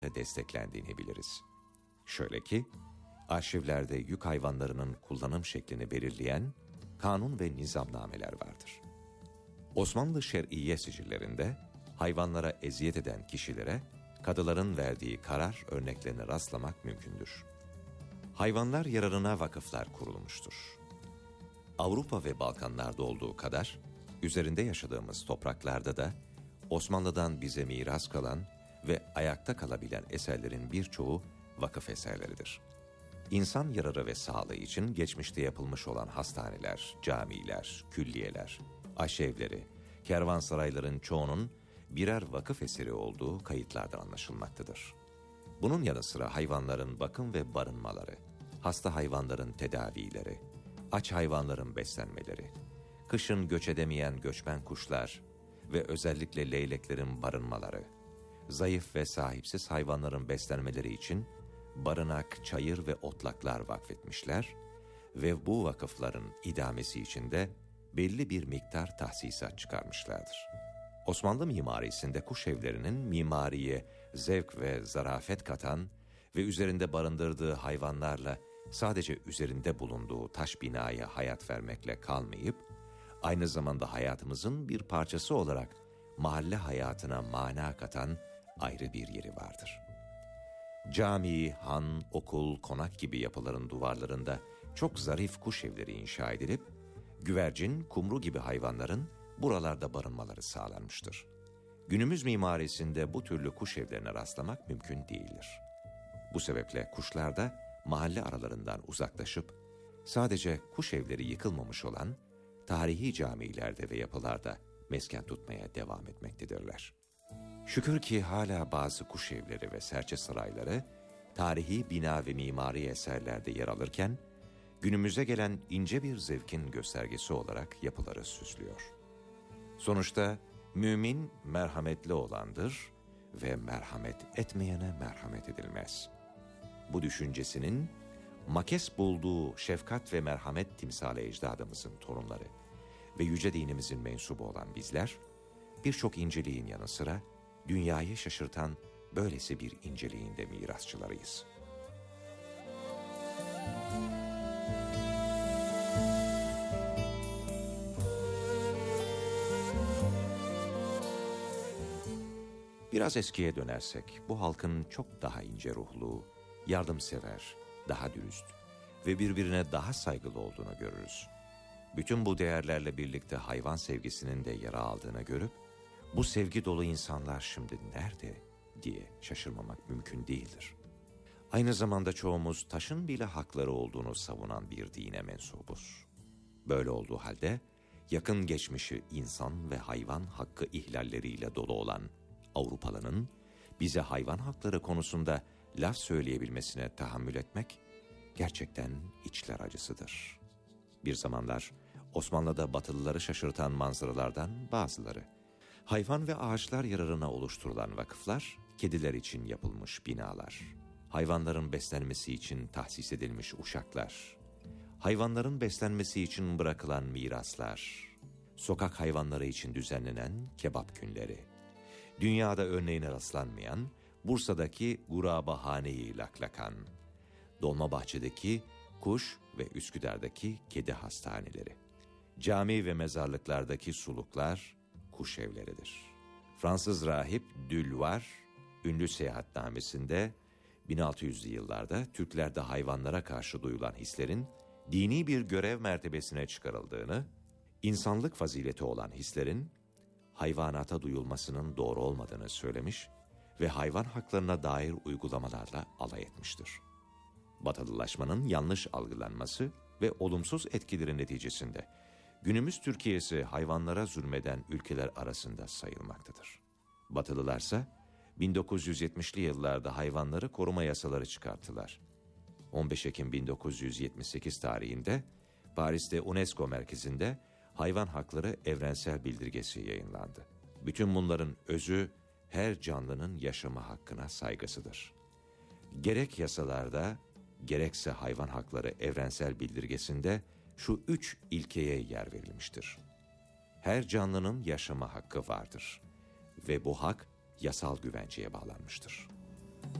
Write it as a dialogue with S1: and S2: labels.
S1: desteklendiğini biliriz. Şöyle ki, arşivlerde yük hayvanlarının kullanım şeklini belirleyen kanun ve nizamnameler vardır. Osmanlı şer'iye sicillerinde hayvanlara eziyet eden kişilere kadıların verdiği karar örneklerine rastlamak mümkündür. Hayvanlar yararına vakıflar kurulmuştur. Avrupa ve Balkanlarda olduğu kadar, üzerinde yaşadığımız topraklarda da Osmanlı'dan bize miras kalan ve ayakta kalabilen eserlerin birçoğu vakıf eserleridir. İnsan yararı ve sağlığı için geçmişte yapılmış olan hastaneler, camiler, külliyeler, aşevleri, kervansarayların çoğunun birer vakıf eseri olduğu kayıtlardan anlaşılmaktadır. Bunun yanı sıra hayvanların bakım ve barınmaları, hasta hayvanların tedavileri, aç hayvanların beslenmeleri, kışın göç edemeyen göçmen kuşlar ve özellikle leyleklerin barınmaları, zayıf ve sahipsiz hayvanların beslenmeleri için barınak, çayır ve otlaklar vakfetmişler ve bu vakıfların idamesi için de belli bir miktar tahsisat çıkarmışlardır. Osmanlı mimarisinde kuş evlerinin mimariye zevk ve zarafet katan ve üzerinde barındırdığı hayvanlarla sadece üzerinde bulunduğu taş binaya hayat vermekle kalmayıp, aynı zamanda hayatımızın bir parçası olarak mahalle hayatına mana katan ayrı bir yeri vardır. Cami, han, okul, konak gibi yapıların duvarlarında çok zarif kuş evleri inşa edilip, güvercin, kumru gibi hayvanların buralarda barınmaları sağlanmıştır. Günümüz mimarisinde bu türlü kuş evlerine rastlamak mümkün değildir. Bu sebeple kuşlar da mahalle aralarından uzaklaşıp, sadece kuş evleri yıkılmamış olan tarihi camilerde ve yapılarda mesken tutmaya devam etmektedirler. Şükür ki hala bazı kuş evleri ve serçe sarayları tarihi bina ve mimari eserlerde yer alırken, günümüze gelen ince bir zevkin göstergesi olarak yapıları süslüyor. Sonuçta mümin merhametli olandır ve merhamet etmeyene merhamet edilmez. Bu düşüncesinin makes bulduğu şefkat ve merhamet timsali ecdadımızın torunları ve yüce dinimizin mensubu olan bizler, birçok inceliğin yanı sıra dünyayı şaşırtan böylesi bir inceliğin de mirasçılarıyız. Biraz eskiye dönersek, bu halkın çok daha ince ruhlu, yardımsever, daha dürüst ve birbirine daha saygılı olduğunu görürüz. Bütün bu değerlerle birlikte hayvan sevgisinin de yer aldığını görüp, bu sevgi dolu insanlar şimdi nerede diye şaşırmamak mümkün değildir. Aynı zamanda çoğumuz taşın bile hakları olduğunu savunan bir dine mensubuz. Böyle olduğu halde, yakın geçmişi insan ve hayvan hakkı ihlalleriyle dolu olan Avrupalı'nın bize hayvan hakları konusunda laf söyleyebilmesine tahammül etmek gerçekten içler acısıdır. Bir zamanlar Osmanlı'da Batılıları şaşırtan manzaralardan bazıları, hayvan ve ağaçlar yararına oluşturulan vakıflar, kediler için yapılmış binalar, hayvanların beslenmesi için tahsis edilmiş uşaklar, hayvanların beslenmesi için bırakılan miraslar, sokak hayvanları için düzenlenen kebap günleri, dünyada örneğine rastlanmayan Bursa'daki Gurabahane-i Laklakan, Dolmabahçe'deki kuş ve Üsküdar'daki kedi hastaneleri, cami ve mezarlıklardaki suluklar kuş evleridir. Fransız rahip Dülvar, ünlü seyahatnamesinde 1600'lü yıllarda Türklerde hayvanlara karşı duyulan hislerin dini bir görev mertebesine çıkarıldığını, insanlık fazileti olan hislerin hayvanata duyulmasının doğru olmadığını söylemiş ve hayvan haklarına dair uygulamalarla alay etmiştir. Batılılaşmanın yanlış algılanması ve olumsuz etkileri neticesinde günümüz Türkiye'si hayvanlara zulmeden ülkeler arasında sayılmaktadır. Batılılarsa 1970'li yıllarda hayvanları koruma yasaları çıkarttılar. 15 Ekim 1978 tarihinde Paris'te UNESCO merkezinde Hayvan Hakları Evrensel Bildirgesi yayınlandı. Bütün bunların özü her canlının yaşama hakkına saygısıdır. Gerek yasalarda, gerekse Hayvan Hakları Evrensel Bildirgesi'nde şu 3 ilkeye yer verilmiştir. Her canlının yaşama hakkı vardır ve bu hak yasal güvenceye bağlanmıştır.